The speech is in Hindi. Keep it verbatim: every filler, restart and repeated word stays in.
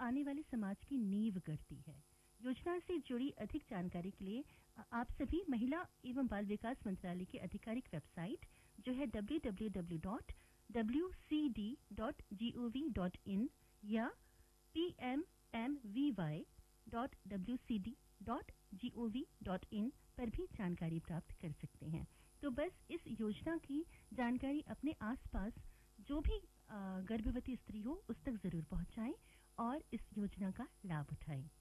आने वाले समाज की नींव गढ़ती है। योजना से जुड़ी अधिक जानकारी के लिए आप सभी महिला एवं बाल विकास मंत्रालय की आधिकारिक वेबसाइट जो है W W W dot W C D dot G O V dot in या P M M we Y dot W C D dot G O V dot in पर भी जानकारी प्राप्त कर सकते हैं। तो बस इस योजना की जानकारी अपने आसपास जो भी गर्भवती स्त्री हो उस तक जरूर पहुंचाएं और इस योजना का लाभ उठाएं।